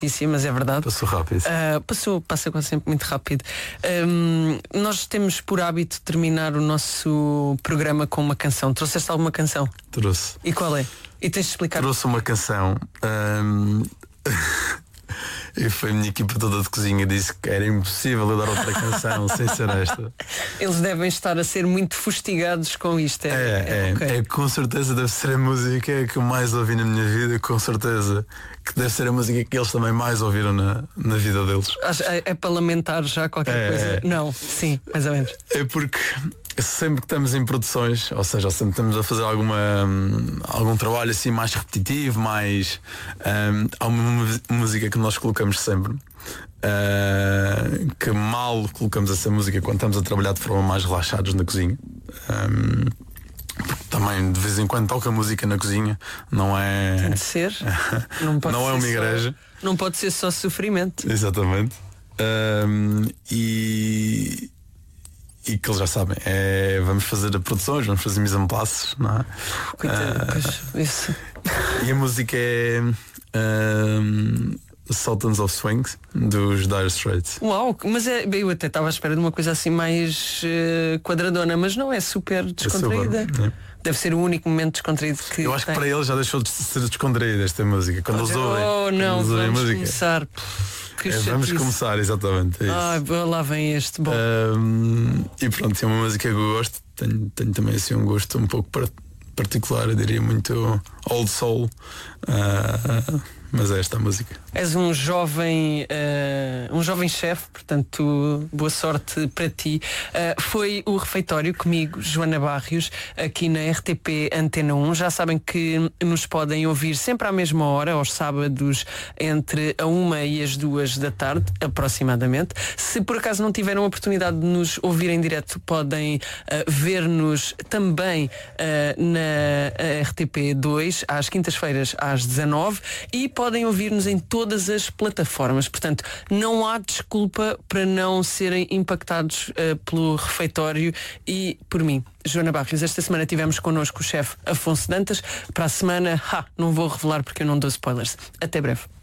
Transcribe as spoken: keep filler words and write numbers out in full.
mas é verdade. Passou rápido. Uh, passou, passa quase sempre muito rápido. Um, nós temos por hábito terminar o nosso programa com uma canção. Trouxeste alguma canção? Trouxe. E qual é? E tens de explicar. Trouxe uma canção. Um... E foi a minha equipa toda de cozinha, disse que era impossível eu dar outra canção sem ser esta. Eles devem estar a ser muito fustigados com isto. É, é, é, é, okay. é com certeza deve ser a música que eu mais ouvi na minha vida, com certeza que deve ser a música que eles também mais ouviram na, na vida deles. É, é para lamentar já qualquer é, coisa? É. Não, sim, mais ou menos. É porque sempre que estamos em produções, ou seja, sempre que estamos a fazer alguma, algum trabalho assim mais repetitivo, mais um, há uma música que nós colocamos sempre, uh, que mal colocamos essa música quando estamos a trabalhar de forma mais relaxados na cozinha. Um, porque também de vez em quando toca música na cozinha, não é. Tem de ser. Não, pode não ser é uma só, igreja. Não pode ser só sofrimento. Exatamente. Um, e E que eles já sabem, é, vamos fazer produções, vamos fazer mise en place, não é? Coitado, uh, pois, isso. E a música é um, Sultans of Swings, dos Dire Straits. Uau, mas é, eu até estava à espera de uma coisa assim mais uh, quadradona, mas não, é super descontraída. É super, é. Deve ser o único momento descontraído que eu acho tem. Que para eles já deixou de ser descontraída esta música. Quando eles ouvem. Oh não, eles ouvem vamos a música. começar. É, vamos começar, exatamente. É isso. Ah, lá vem este. Bom. Um, e pronto, é uma música que eu gosto. Tenho, tenho também assim um gosto um pouco particular, eu diria muito old soul. Uh, mas é esta a música. És um jovem uh, um jovem chefe, portanto boa sorte para ti. Uh, foi o Refeitório comigo, Joana Barrios, aqui na R T P Antena um. Já sabem que nos podem ouvir sempre à mesma hora, aos sábados entre a uma e as duas da tarde, aproximadamente. Se por acaso não tiveram a oportunidade de nos ouvir em direto, podem uh, ver-nos também uh, na R T P dois às quintas-feiras às dezanove e podem ouvir-nos em todas as plataformas. Portanto, não há desculpa para não serem impactados uh, pelo Refeitório e por mim, Joana Barrios. Esta semana tivemos connosco o chefe Afonso Dantas. Para a semana, ha, não vou revelar porque eu não dou spoilers. Até breve.